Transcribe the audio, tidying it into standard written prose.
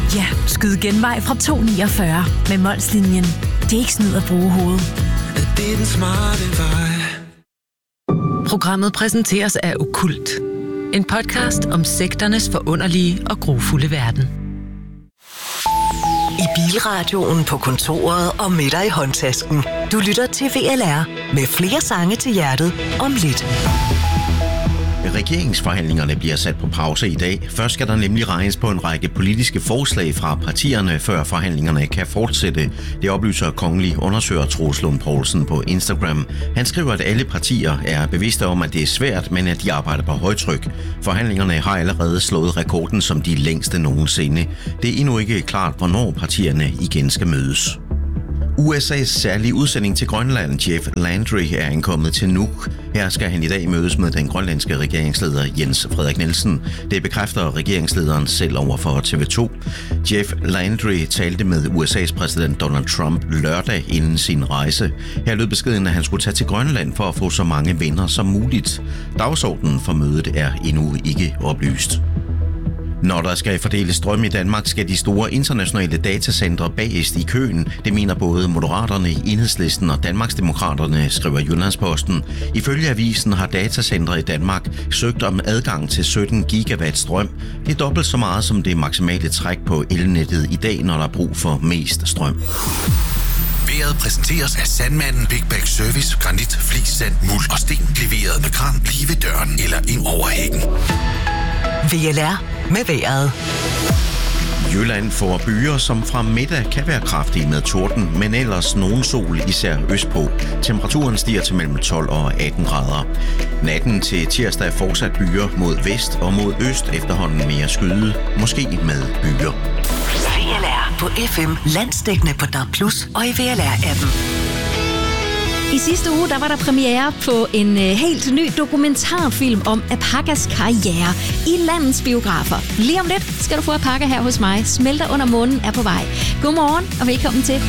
Ja, skyd genvej fra 249 med Molslinjen. Det er ikke snyd at bruge hovedet. Det er den smarte vej. Programmet præsenteres af Okkult. En podcast om sekternes forunderlige og grufulde verden. I bilradioen, på kontoret og med dig i håndtasken. Du lytter til VLR med flere sange til hjertet om lidt. Regeringsforhandlingerne bliver sat på pause i dag. Først skal der nemlig regnes på en række politiske forslag fra partierne, før forhandlingerne kan fortsætte. Det oplyser kongelig undersøger Troels Lund Poulsen på Instagram. Han skriver, at alle partier er bevidste om, at det er svært, men at de arbejder på højtryk. Forhandlingerne har allerede slået rekorden som de længste nogensinde. Det er endnu ikke klart, hvornår partierne igen skal mødes. USA's særlige udsending til Grønland, Jeff Landry, er ankommet til Nuuk. Her skal han i dag mødes med den grønlandske regeringsleder Jens Frederik Nielsen. Det bekræfter regeringslederen selv over for TV2. Jeff Landry talte med USA's præsident Donald Trump lørdag inden sin rejse. Her lød beskeden, at han skulle tage til Grønland for at få så mange venner som muligt. Dagsordenen for mødet er endnu ikke oplyst. Når der skal fordeles strøm i Danmark, skal de store internationale datacentre bagest i køen. Det mener både Moderaterne, Enhedslisten og Danmarksdemokraterne, skriver Jyllandsposten. Ifølge avisen har datacentre i Danmark søgt om adgang til 17 gigawatt strøm. Det er dobbelt så meget som det maksimale træk på elnettet i dag, når der er brug for mest strøm. Været præsenteres af Sandmanden Big Bag Service, granit, flis, sand, muld og sten. Leveret med kran lige ved døren eller ind over hækken. VLR med vejret. Jylland får byer, som fra middag kan være kraftige med torden, men ellers nogen sol, især østpå. Temperaturen stiger til mellem 12 og 18 grader. Natten til tirsdag er fortsat byer mod vest og mod øst, efterhånden mere skyde, måske med byer. VLR på FM, landsdækkende på DAB+ og i VLR-appen. I sidste uge, der var der premiere på en helt ny dokumentarfilm om Apakas karriere i landets biografer. Lige om lidt skal du få Apaka her hos mig. Smelter under månen er på vej. Godmorgen og velkommen til.